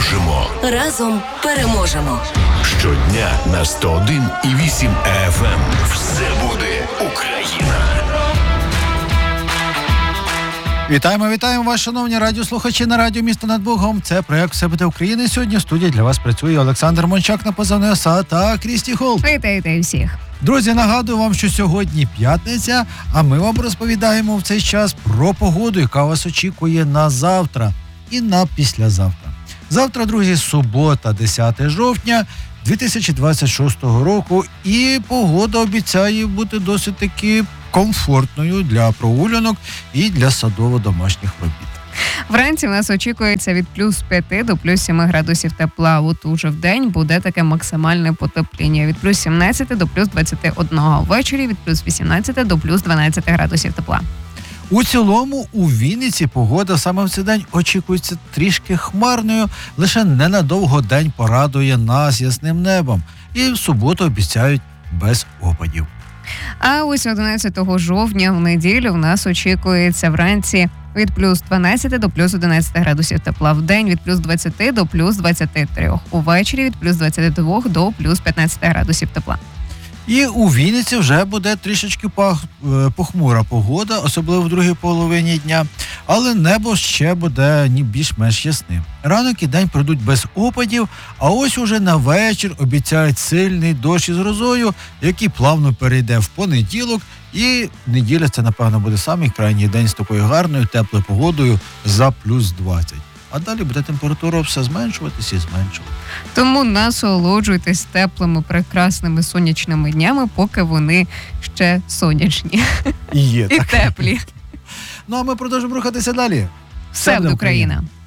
можемо. Разом переможемо. Щодня на 101,8 FM. Все буде Україна. Вітаємо вас, шановні радіослухачі на радіо «Місто над Богом». Це проєкт «Все буде Україна». Сьогодні в студії для вас працює Олександр Мончак на позивний ОСА та Крісті Холт. Вітаю всіх. Друзі, нагадую вам, що сьогодні п'ятниця, а ми вам розповідаємо в цей час про погоду, яка вас очікує на завтра і на післязавтра. Завтра, друзі, субота, 10 жовтня 2026 року, і погода обіцяє бути досить таки комфортною для прогулянок і для садово-домашніх робіт. Вранці в нас очікується від плюс 5 до плюс 7 градусів тепла. От уже в день буде таке максимальне потепління. Від плюс 17 до плюс 21. Ввечері від плюс 18 до плюс 12 градусів тепла. У цілому у Вінниці погода саме в цей день очікується трішки хмарною, лише ненадовго день порадує нас ясним небом. І в суботу обіцяють без опадів. А ось 11 жовтня в неділю в нас очікується вранці від плюс 12 до плюс 11 градусів тепла. В день від плюс 20 до плюс 23. Увечері від плюс 22 до плюс 15 градусів тепла. І у Вінниці вже буде трішечки похмура погода, особливо в другій половині дня, але небо ще буде більш-менш ясним. Ранок і день пройдуть без опадів, а ось уже на вечір обіцяють сильний дощ із грозою, який плавно перейде в понеділок, і неділя це, напевно, буде самий крайній день з такою гарною, теплою погодою за плюс 20. А далі буде температура все зменшуватися і зменшуватися. Тому насолоджуйтесь теплими, прекрасними сонячними днями, поки вони ще сонячні І є і так. теплі. Ну а ми продовжимо рухатися далі. Все буде Україна!